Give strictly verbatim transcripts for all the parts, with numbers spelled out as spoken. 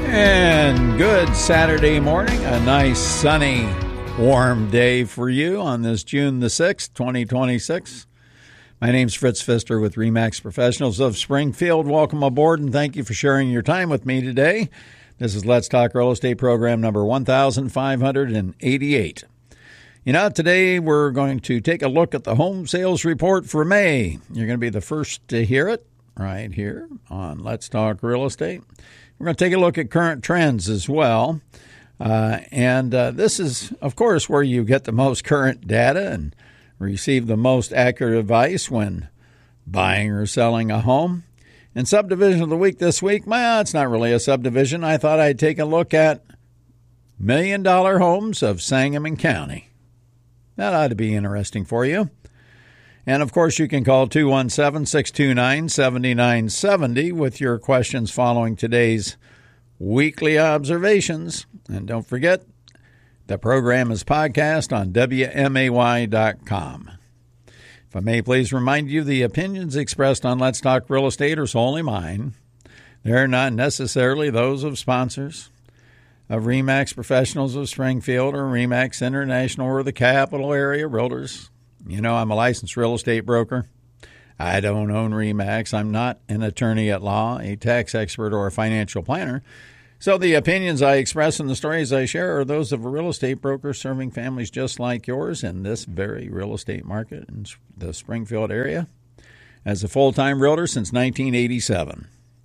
And good Saturday morning, a nice sunny, warm day for you on this June the sixth, twenty twenty-six. My name's Fritz Pfister with RE/MAX Professionals of Springfield. Welcome aboard and thank you for sharing your time with me today. This is Let's Talk Real Estate program number one thousand five hundred eighty-eight. You know, today we're going to take a look at the home sales report for May. You're going to be the first to hear it right here on Let's Talk Real Estate. We're going to take a look at current trends as well. Uh, and uh, this is, of course, where you get the most current data and receive the most accurate advice when buying or selling a home. And subdivision of the week this week, well, it's not really a subdivision. I thought I'd take a look at million dollar homes of Sangamon County. That ought to be interesting for you. And, of course, you can call two one seven, six two nine, seven nine seven zero with your questions following today's weekly observations. And don't forget, the program is podcast on W M A Y dot com. If I may please remind you, the opinions expressed on Let's Talk Real Estate are solely mine. They're not necessarily those of sponsors of RE/MAX Professionals of Springfield or RE/MAX International or the Capital Area Realtors. You know, I'm a licensed real estate broker. I don't own RE/MAX. I'm not an attorney at law, a tax expert, or a financial planner. So the opinions I express and the stories I share are those of a real estate broker serving families just like yours in this very real estate market in the Springfield area as a full-time realtor since nineteen eighty-seven.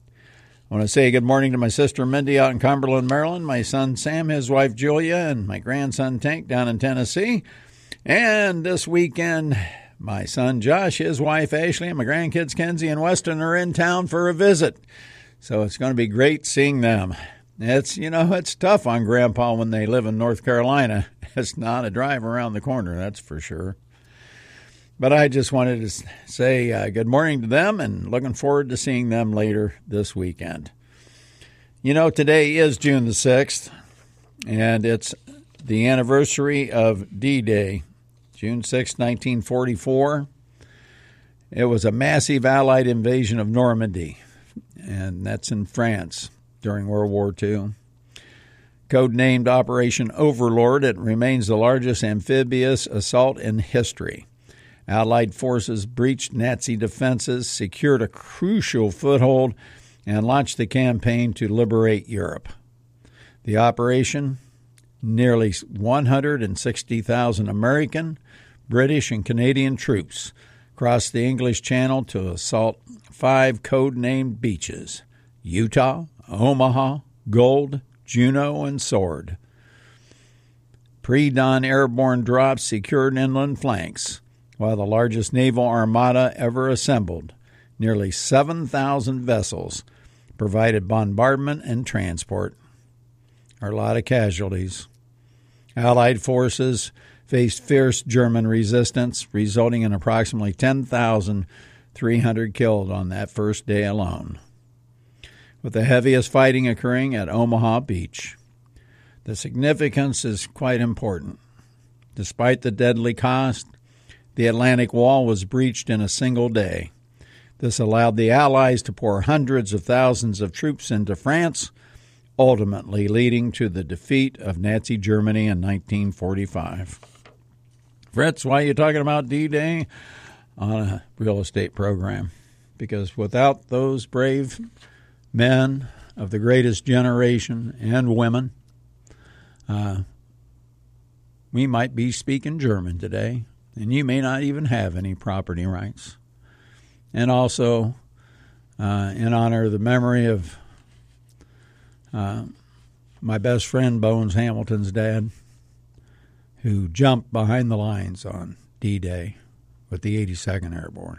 I want to say good morning to my sister Mindy out in Cumberland, Maryland, my son Sam, his wife Julia, and my grandson Tank down in Tennessee. And this weekend, my son Josh, his wife Ashley, and my grandkids Kenzie and Weston are in town for a visit. So it's going to be great seeing them. It's, you know, it's tough on Grandpa when they live in North Carolina. It's not a drive around the corner, that's for sure. But I just wanted to say uh, good morning to them and looking forward to seeing them later this weekend. You know, today is June the sixth, and it's the anniversary of D-Day. June sixth, nineteen forty-four. It was a massive Allied invasion of Normandy, and that's in France during World War Two. Codenamed Operation Overlord, it remains the largest amphibious assault in history. Allied forces breached Nazi defenses, secured a crucial foothold, and launched the campaign to liberate Europe. The operation, nearly one hundred sixty thousand American, British, and Canadian troops crossed the English Channel to assault five code-named beaches: Utah, Omaha, Gold, Juneau, and Sword. Pre-dawn airborne drops secured inland flanks, while the largest naval armada ever assembled, nearly seven thousand vessels, provided bombardment and transport. There are a lot of casualties. Allied forces faced fierce German resistance, resulting in approximately ten thousand three hundred killed on that first day alone, with the heaviest fighting occurring at Omaha Beach. The significance is quite important. Despite the deadly cost, the Atlantic Wall was breached in a single day. This allowed the Allies to pour hundreds of thousands of troops into France, ultimately leading to the defeat of Nazi Germany in nineteen forty-five. Fritz, why are you talking about D-Day on a real estate program? Because without those brave men of the greatest generation and women, uh, we might be speaking German today, and you may not even have any property rights. And also, uh, in honor of the memory of uh, my best friend, Bones Hamilton's dad, who jumped behind the lines on D-Day with the eighty-second Airborne.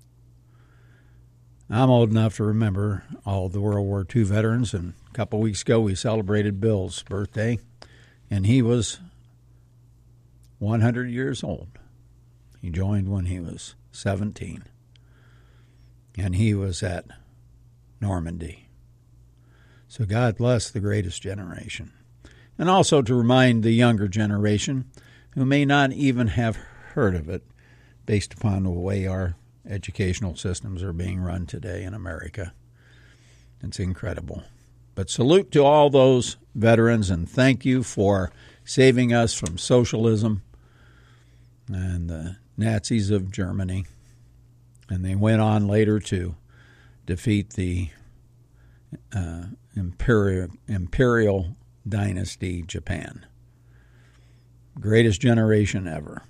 I'm old enough to remember all of the World War Two veterans, and a couple weeks ago we celebrated Bill's birthday, and he was one hundred years old. He joined when he was seventeen, and he was at Normandy. So God bless the greatest generation. And also to remind the younger generation who may not even have heard of it based upon the way our educational systems are being run today in America. It's incredible. But salute to all those veterans, and thank you for saving us from socialism and the Nazis of Germany. And they went on later to defeat the uh, imperial, imperial dynasty Japan. Greatest generation ever.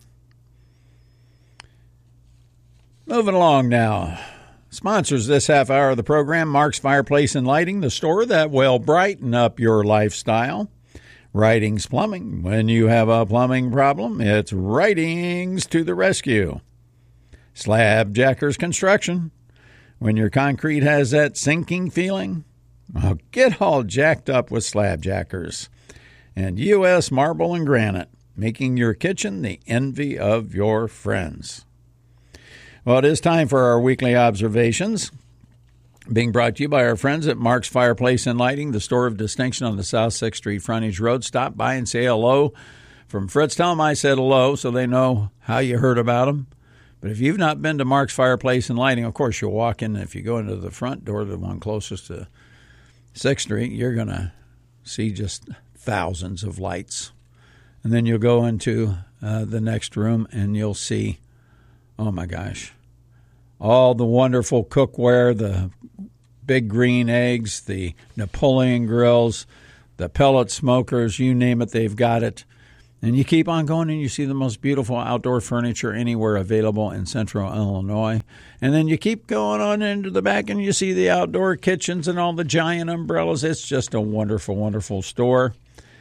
Moving along now. Sponsors this half hour of the program, Mark's Fireplace and Lighting, the store that will brighten up your lifestyle. Writings Plumbing. When you have a plumbing problem, it's Writings to the rescue. Slab Jackers Construction. When your concrete has that sinking feeling, well, get all jacked up with Slab Jackers. And U S Marble and Granite, making your kitchen the envy of your friends. Well, it is time for our weekly observations, being brought to you by our friends at Mark's Fireplace and Lighting, the store of distinction on the South sixth Street Frontage Road. Stop by and say hello from Fritz. Tell them I said hello so they know how you heard about them. But if you've not been to Mark's Fireplace and Lighting, of course, you'll walk in. If you go into the front door, the one closest to sixth Street, you're going to see just thousands of lights. And then you'll go into uh, the next room and you'll see, oh my gosh, all the wonderful cookware, the big green eggs, the Napoleon grills, the pellet smokers, you name it, they've got it. And you keep on going and you see the most beautiful outdoor furniture anywhere available in central Illinois. And then you keep going on into the back and you see the outdoor kitchens and all the giant umbrellas. It's just a wonderful, wonderful store.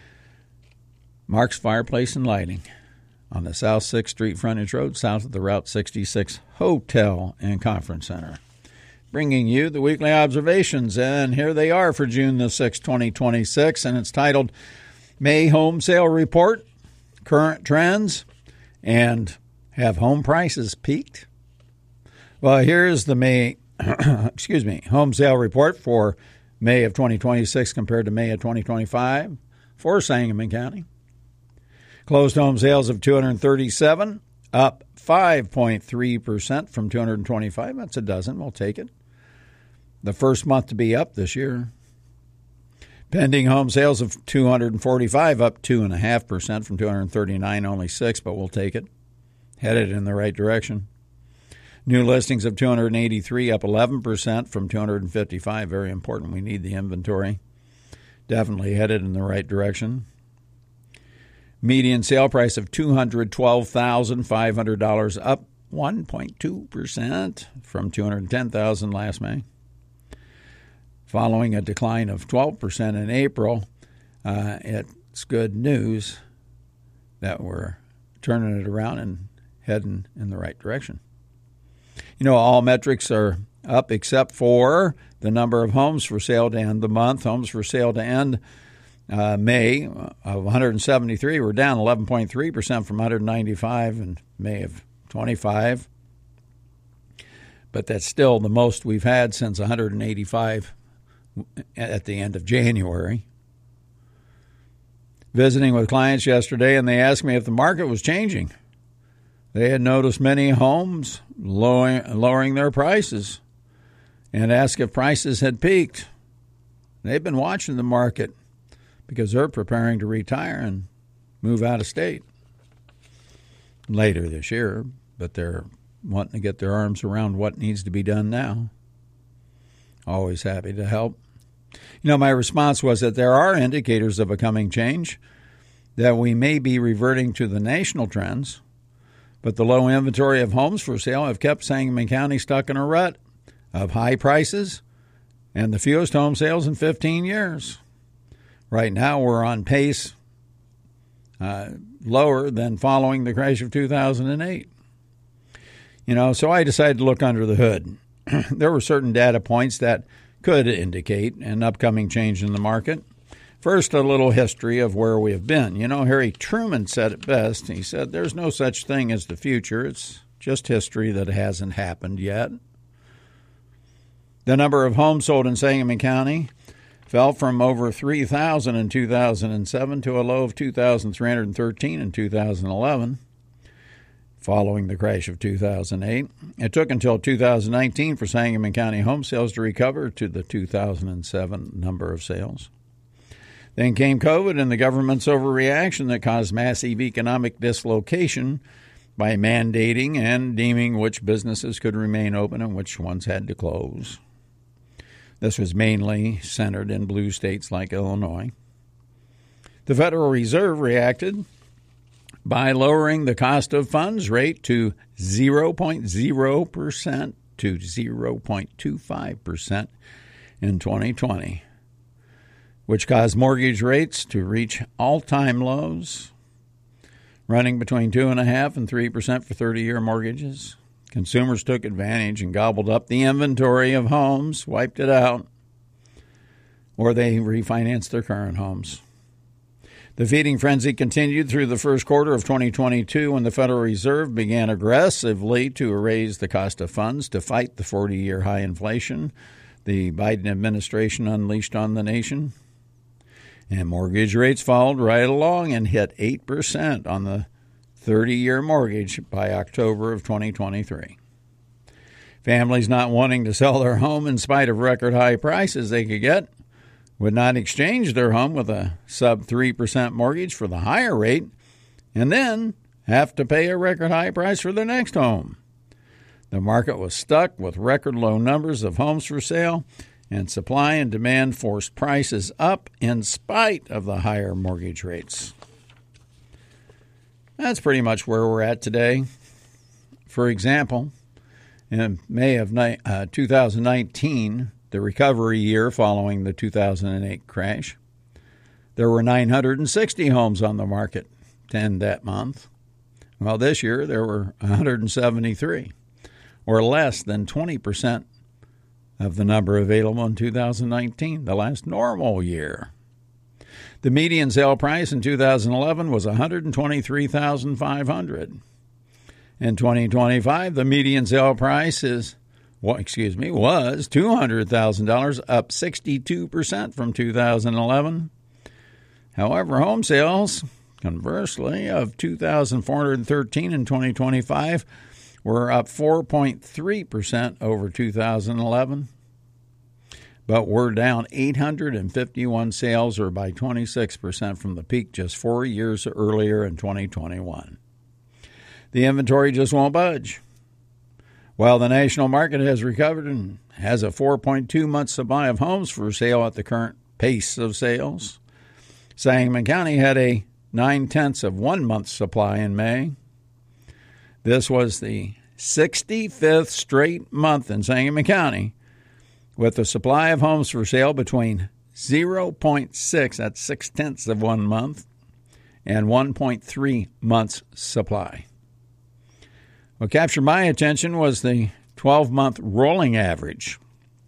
Mark's Fireplace and Lighting on the South sixth Street Frontage Road, south of the Route sixty-six Hotel and Conference Center. Bringing you the weekly observations, and here they are for June the sixth, twenty twenty-six, and it's titled May Home Sale Report, Current Trends, and Have Home Prices Peaked? Well, here's the May, excuse me, home sale report for May of twenty twenty-six compared to May of twenty twenty-five for Sangamon County. Closed home sales of two hundred thirty-seven, up five point three percent from two hundred twenty-five. That's a dozen. We'll take it. The first month to be up this year. Pending home sales of two hundred forty-five, up two point five percent from two hundred thirty-nine, only six, but we'll take it. Headed in the right direction. New listings of two hundred eighty-three, up eleven percent from two hundred fifty-five. Very important. We need the inventory. Definitely headed in the right direction. Median sale price of two hundred twelve thousand five hundred dollars, up one point two percent from two hundred ten thousand dollars last May. Following a decline of twelve percent in April, uh, it's good news that we're turning it around and heading in the right direction. You know, all metrics are up except for the number of homes for sale to end the month. Homes for sale to end Uh, May of one hundred seventy-three were down eleven point three percent from one hundred ninety-five in May of twenty-five. But that's still the most we've had since one hundred eighty-five at the end of January. Visiting with clients yesterday, and they asked me if the market was changing. They had noticed many homes lowering, lowering their prices and asked if prices had peaked. They've been watching the market because they're preparing to retire and move out of state later this year, but they're wanting to get their arms around what needs to be done now. Always happy to help. You know, my response was that there are indicators of a coming change, that we may be reverting to the national trends, but the low inventory of homes for sale have kept Sangamon County stuck in a rut of high prices and the fewest home sales in fifteen years. Right now, we're on pace uh, lower than following the crash of two thousand eight. You know, so I decided to look under the hood. There were certain data points that could indicate an upcoming change in the market. First, a little history of where we have been. You know, Harry Truman said it best. He said, there's no such thing as the future. It's just history that hasn't happened yet. The number of homes sold in Sangamon County fell from over three thousand in two thousand seven to a low of two thousand three hundred thirteen in two thousand eleven. following the crash of two thousand eight. It took until two thousand nineteen for Sangamon County home sales to recover to the two thousand seven number of sales. Then came COVID and the government's overreaction that caused massive economic dislocation by mandating and deeming which businesses could remain open and which ones had to close. This was mainly centered in blue states like Illinois. The Federal Reserve reacted by lowering the cost of funds rate to zero point zero percent to zero point two five percent in twenty twenty, which caused mortgage rates to reach all-time lows, running between two point five percent and three percent for thirty-year mortgages. Consumers took advantage and gobbled up the inventory of homes, wiped it out, or they refinanced their current homes. The feeding frenzy continued through the first quarter of twenty twenty-two when the Federal Reserve began aggressively to raise the cost of funds to fight the forty-year high inflation the Biden administration unleashed on the nation. And mortgage rates followed right along and hit eight percent on the thirty-year mortgage by October of twenty twenty-three. Families not wanting to sell their home in spite of record high prices they could get would not exchange their home with a sub three percent mortgage for the higher rate and then have to pay a record high price for their next home. The market was stuck with record low numbers of homes for sale, and supply and demand forced prices up in spite of the higher mortgage rates. That's pretty much where we're at today. For example, in May of two thousand nineteen, the recovery year following the two thousand eight crash, there were nine hundred sixty homes on the market to end that month. Well, this year there were one hundred seventy-three, or less than twenty percent of the number available in two thousand nineteen, the last normal year. The median sale price in two thousand eleven was one hundred twenty-three thousand five hundred dollars. In twenty twenty-five, the median sale price is, well, excuse me, was two hundred thousand dollars, up sixty-two percent from two thousand eleven. However, home sales, conversely, of two thousand four hundred thirteen in twenty twenty-five were up four point three percent over two thousand eleven, but we're down eight hundred fifty-one sales, or by twenty-six percent from the peak just four years earlier in twenty twenty-one. The inventory just won't budge. While the national market has recovered and has a four point two month supply of homes for sale at the current pace of sales, Sangamon County had a nine-tenths of one month supply in May. This was the sixty-fifth straight month in Sangamon County with a supply of homes for sale between zero point six, that's six-tenths of one month, and one point three months supply. What captured my attention was the twelve-month rolling average.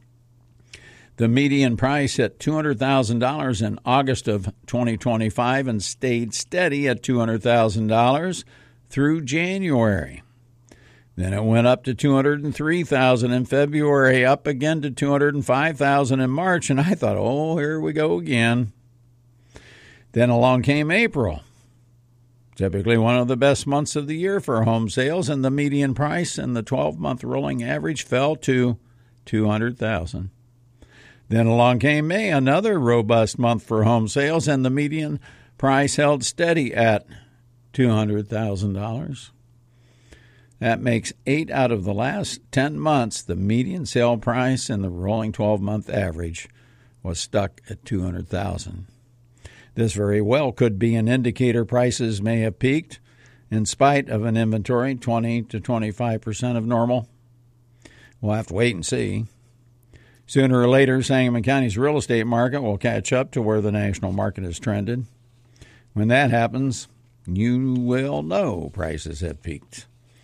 The median price hit two hundred thousand dollars in August of twenty twenty-five and stayed steady at two hundred thousand dollars through January. Then it went up to two hundred three thousand dollars in February, up again to two hundred five thousand dollars in March, and I thought, oh, here we go again. Then along came April, typically one of the best months of the year for home sales, and the median price and the twelve-month rolling average fell to two hundred thousand dollars. Then along came May, another robust month for home sales, and the median price held steady at two hundred thousand dollars. That makes eight out of the last ten months, the median sale price and the rolling twelve-month average was stuck at two hundred thousand dollars. This very well could be an indicator prices may have peaked in spite of an inventory twenty to twenty-five percent of normal. We'll have to wait and see. Sooner or later, Sangamon County's real estate market will catch up to where the national market has trended. When that happens, you will know prices have peaked.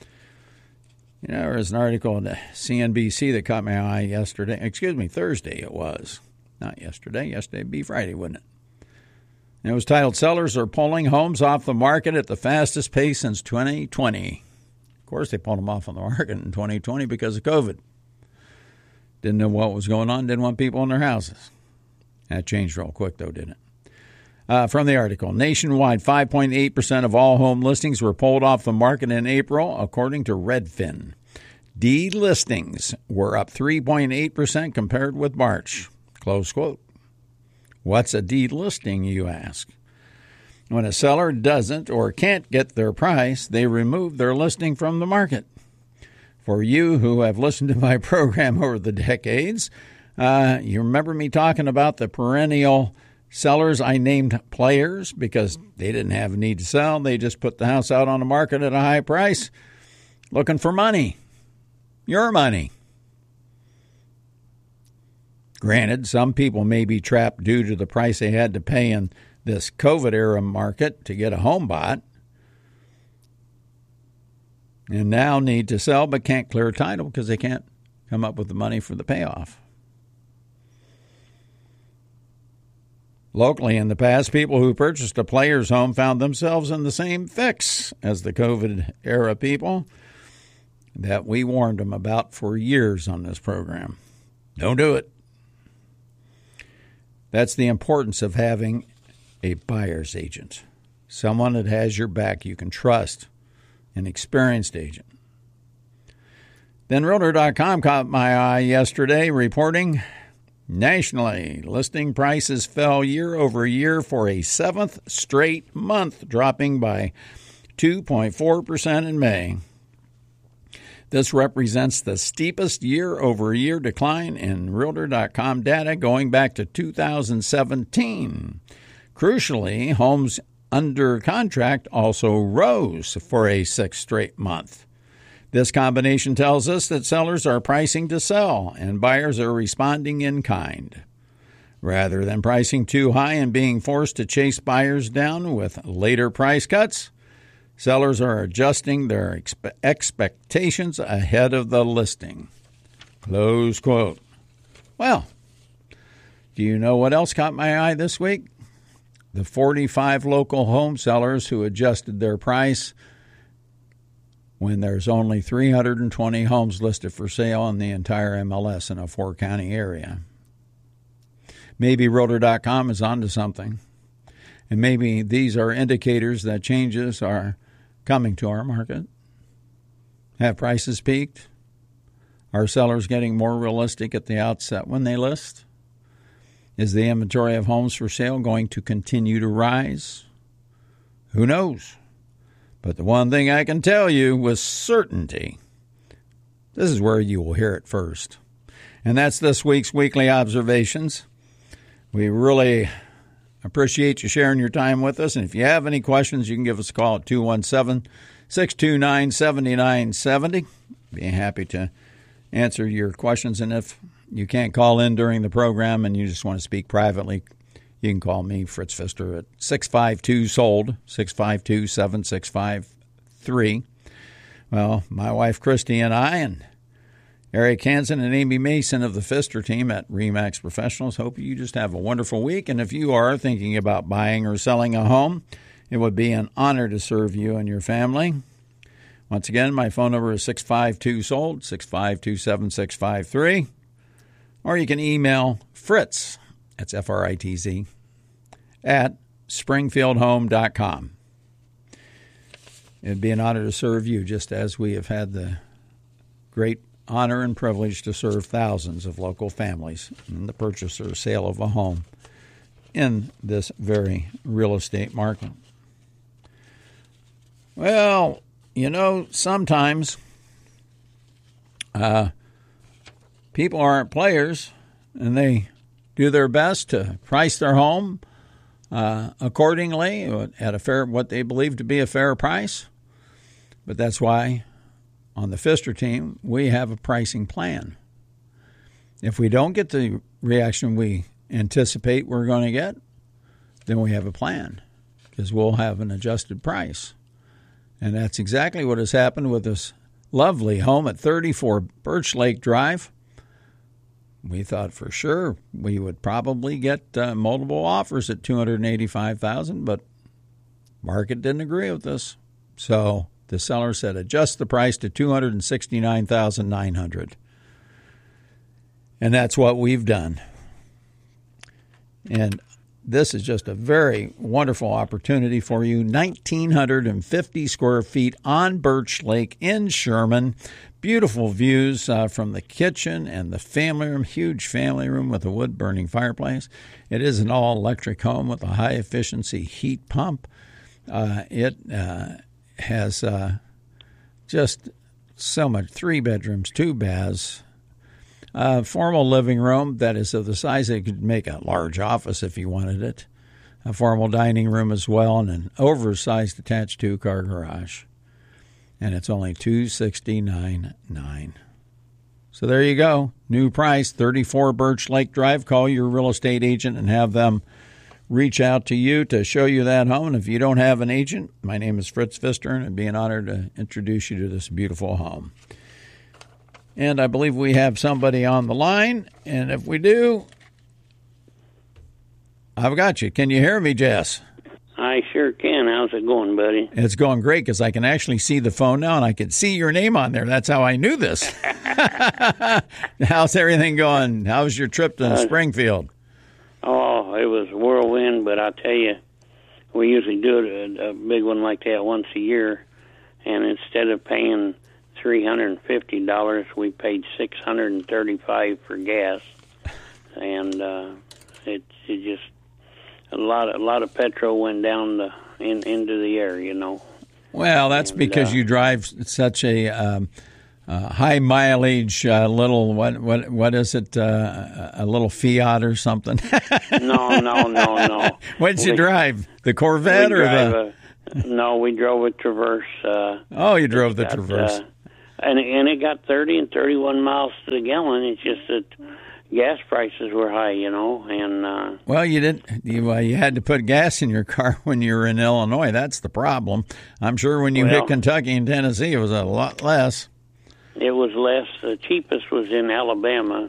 You know, there was an article in the C N B C that caught my eye yesterday. Excuse me, Thursday it was. Not yesterday. Yesterday would be Friday, wouldn't it? And it was titled, Sellers Are Pulling Homes Off the Market at the Fastest Pace Since twenty twenty. Of course, they pulled them off on the market in twenty twenty because of COVID. Didn't know what was going on, didn't want people in their houses. That changed real quick, though, didn't it? Uh, from the article, nationwide, five point eight percent of all home listings were pulled off the market in April, according to Redfin. D-listings were up three point eight percent compared with March. Close quote. What's a D-listing, you ask? When a seller doesn't or can't get their price, they remove their listing from the market. For you who have listened to my program over the decades, uh, you remember me talking about the perennial sellers I named players because they didn't have a need to sell. They just put the house out on the market at a high price, looking for money, your money. Granted, some people may be trapped due to the price they had to pay in this COVID-era market to get a home bought and now need to sell but can't clear title because they can't come up with the money for the payoff. Locally, in the past, people who purchased a player's home found themselves in the same fix as the COVID-era people that we warned them about for years on this program. Don't do it. That's the importance of having a buyer's agent, someone that has your back you can trust, an experienced agent. Then Realtor dot com caught my eye yesterday, reporting nationally, listing prices fell year over year for a seventh straight month, dropping by two point four percent in May. This represents the steepest year-over-year decline in Realtor dot com data going back to two thousand seventeen. Crucially, homes under contract also rose for a sixth straight month. This combination tells us that sellers are pricing to sell and buyers are responding in kind. Rather than pricing too high and being forced to chase buyers down with later price cuts, sellers are adjusting their expe- expectations ahead of the listing. Close quote. Well, do you know what else caught my eye this week? The forty-five local home sellers who adjusted their price when there's only three hundred twenty homes listed for sale in the entire M L S in a four-county area. Maybe Realtor dot com is onto something, and maybe these are indicators that changes are coming to our market. Have prices peaked? Are sellers getting more realistic at the outset when they list? Is the inventory of homes for sale going to continue to rise? Who knows? But the one thing I can tell you with certainty, this is where you will hear it first. And that's this week's Weekly Observations. We really appreciate you sharing your time with us. And if you have any questions, you can give us a call at two one seven, six two nine, seven nine seven zero. Be happy to answer your questions. And if you can't call in during the program and you just want to speak privately, you can call me, Fritz Pfister, at six five two, sold, six five two, seven six five three. Well, my wife Christy and I and Eric Hansen and Amy Mason of the Pfister team at RE/MAX Professionals hope you just have a wonderful week. And if you are thinking about buying or selling a home, it would be an honor to serve you and your family. Once again, my phone number is six five two, sold, six five two, seven six five three. Or you can email Fritz, that's F R I T Z, at springfield home dot com. It'd be an honor to serve you, just as we have had the great honor and privilege to serve thousands of local families in the purchase or sale of a home in this very real estate market. Well, you know, sometimes uh, people aren't players, and they do their best to price their home uh, accordingly at a fair, what they believe to be a fair price. But that's why on the Pfister team, we have a pricing plan. If we don't get the reaction we anticipate we're going to get, then we have a plan, because we'll have an adjusted price. And that's exactly what has happened with this lovely home at thirty-four Birch Lake Drive. We thought for sure we would probably get uh, multiple offers at two hundred eighty-five thousand dollars, but market didn't agree with this. So the seller said, adjust the price to two hundred sixty-nine thousand nine hundred dollars. And that's what we've done. And this is just a very wonderful opportunity for you. one thousand nine hundred fifty square feet on Birch Lake in Sherman. Beautiful views uh, from the kitchen and the family room, huge family room with a wood-burning fireplace. It is an all-electric home with a high-efficiency heat pump. Uh, it uh, has uh, just so much, three bedrooms, two baths, a formal living room that is of the size that could make a large office if you wanted it, a formal dining room as well, and an oversized attached two-car garage. And it's only two hundred sixty-nine dollars and nine cents. So there you go. New price, thirty-four Birch Lake Drive. Call your real estate agent and have them reach out to you to show you that home. And if you don't have an agent, my name is Fritz Pfister, and it'd be an honor to introduce you to this beautiful home. And I believe we have somebody on the line. And if we do, I've got you. Can you hear me, Jess? I sure can. How's it going, buddy? It's going great because I can actually see the phone now, and I can see your name on there. That's how I knew this. How's everything going? How's your trip to uh, Springfield? Oh, it was a whirlwind, but I'll tell you, we usually do a, a big one like that once a year, and instead of paying three hundred fifty dollars, we paid six hundred thirty-five dollars for gas, and uh, it, it just... A lot, of, a lot of petrol went down the in, into the air, you know. Well, that's and, because uh, you drive such a um, uh, high mileage uh, little what what what is it? Uh, a little Fiat or something? no, no, no, no. What did you drive? The Corvette or the? A, no, we drove a Traverse. Uh, oh, you drove the got, Traverse, uh, and and it got thirty and thirty-one miles to the gallon. It's just that gas prices were high, you know, and uh, well, you didn't. You uh, you had to put gas in your car when you were in Illinois. That's the problem. I'm sure when you well, hit Kentucky and Tennessee, it was a lot less. It was less. The cheapest was in Alabama,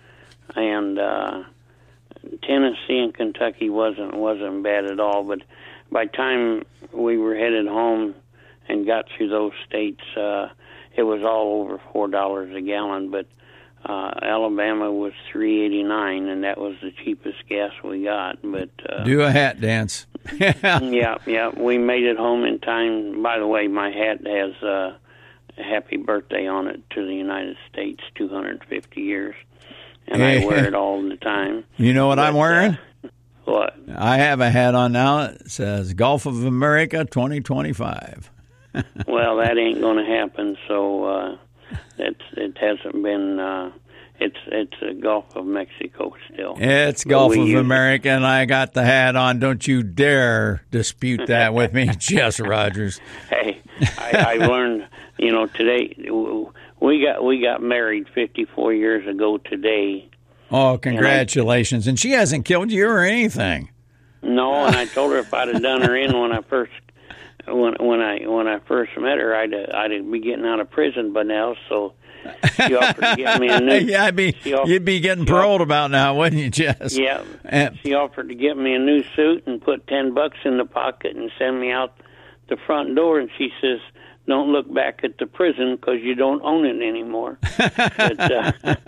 and uh, Tennessee and Kentucky wasn't wasn't bad at all. But by the time we were headed home and got through those states, uh, it was all over four dollars a gallon. But Uh, Alabama was three eighty-nine, and that was the cheapest gas we got. But uh, do a hat dance. yeah, yeah, we made it home in time. By the way, my hat has uh, a happy birthday on it to the United States, two hundred fifty years, and I wear it all the time. You know what but, I'm wearing? Uh, what? I have a hat on now. It says Gulf of America twenty twenty-five. Well, that ain't going to happen. So. Uh, It's, it hasn't been, uh, it's it's a Gulf of Mexico still. It's Gulf of America, and I got the hat on. Don't you dare dispute that with me, Jess Rogers. Hey, I, I learned, you know, today, we got we got married fifty-four years ago today. Oh, congratulations. And, I, and she hasn't killed you or anything. No, and I told her if I'd have done her in when I first When when I when I first met her, I'd I'd be getting out of prison by now. So she offered to get me a new. yeah, I'd be offered, you'd be getting paroled about now, wouldn't you, Jess? Yeah. And, she offered to get me a new suit and put ten bucks in the pocket and send me out the front door. And she says, "Don't look back at the prison because you don't own it anymore." but, uh,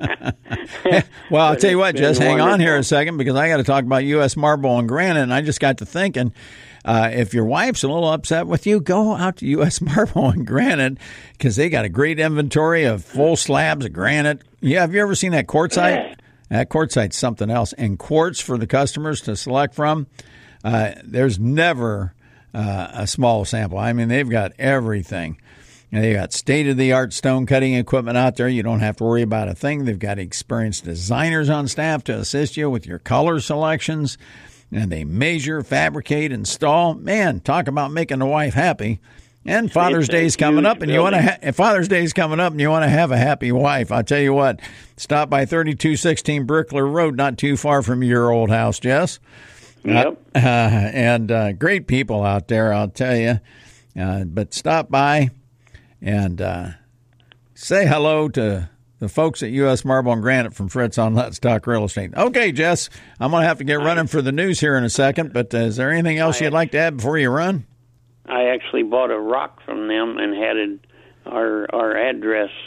well, I'll tell you what, Jess, hang wonderful. on here a second because I got to talk about U S Marble and Granite, and I just got to thinking. Uh, if your wife's a little upset with you, go out to U S Marble and Granite because they got a great inventory of full slabs of granite. Yeah, have you ever seen that quartzite? That quartzite's something else. And quartz for the customers to select from. Uh, there's never uh, a small sample. I mean, they've got everything. And they got state-of-the-art stone cutting equipment out there. You don't have to worry about a thing. They've got experienced designers on staff to assist you with your color selections. And they measure, fabricate, install. Man, talk about making the wife happy. And Father's Day is coming up, and you want to. Ha- Father's Day is coming up, and you want to have a happy wife. I'll tell you what. Stop by thirty-two sixteen Brickler Road, not too far from your old house, Jess. Yep. Uh, uh, and uh, great people out there, I'll tell you. Uh, but stop by and uh, say hello to the folks at U S Marble and Granite from Fritz on Let's Talk Real Estate. Okay, Jess, I'm going to have to get running for the news here in a second, but uh, is there anything else you'd like to add before you run? I actually bought a rock from them and had it, our our address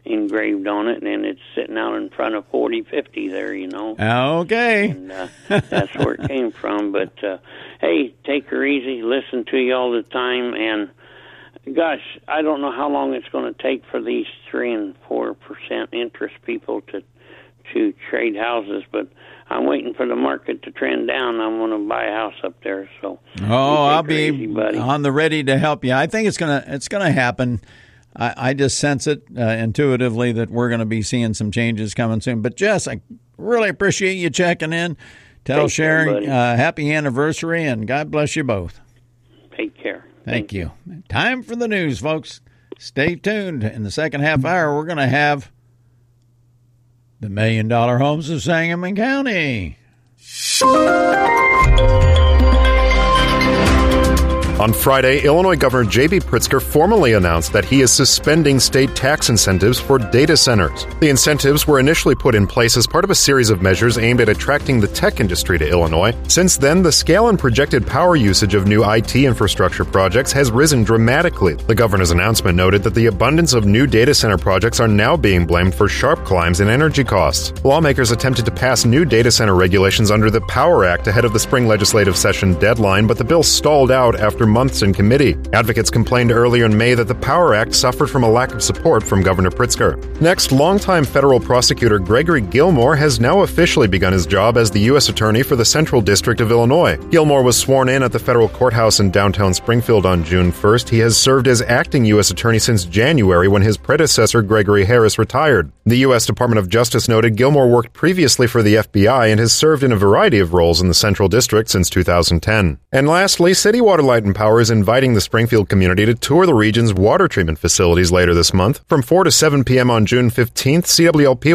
engraved on it, and it's sitting out in front of forty fifty there, you know. Okay. And uh, that's where it came from. But, uh, hey, take her easy. Listen to you all the time. And, gosh, I don't know how long it's going to take for these three and four percent interest people to to trade houses, but I'm waiting for the market to trend down. I'm going to buy a house up there. So, oh, I'll be easy, buddy. on the ready to help you. I think it's gonna it's gonna happen. I, I just sense it uh, intuitively that we're going to be seeing some changes coming soon. But Jess, I really appreciate you checking in. Tell Take Sharon care, uh, happy anniversary, and God bless you both. Take care. Thank, Thank you. you. Time for the news, folks. Stay tuned. In the second half hour, we're going to have the Million Dollar Homes of Sangamon County. On Friday, Illinois Governor J B Pritzker formally announced that he is suspending state tax incentives for data centers. The incentives were initially put in place as part of a series of measures aimed at attracting the tech industry to Illinois. Since then, the scale and projected power usage of new I T infrastructure projects has risen dramatically. The governor's announcement noted that the abundance of new data center projects are now being blamed for sharp climbs in energy costs. Lawmakers attempted to pass new data center regulations under the Power Act ahead of the spring legislative session deadline, but the bill stalled out after months in committee. Advocates complained earlier in May that the Power Act suffered from a lack of support from Governor Pritzker. Next, longtime federal prosecutor Gregory Gilmore has now officially begun his job as the U S Attorney for the Central District of Illinois. Gilmore was sworn in at the federal courthouse in downtown Springfield on June first. He has served as acting U S Attorney since January, when his predecessor Gregory Harris retired. The U S Department of Justice noted Gilmore worked previously for the F B I and has served in a variety of roles in the Central District since two thousand ten. And lastly, City Water, Light and Power is inviting the Springfield community to tour the region's water treatment facilities later this month. From four to seven p.m. on June fifteenth, C W L P